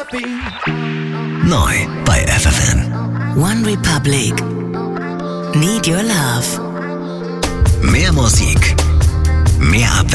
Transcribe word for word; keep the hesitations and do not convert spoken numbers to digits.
Neu bei F F N. One Republic. Need Your Love. Mehr Musik, mehr Updates.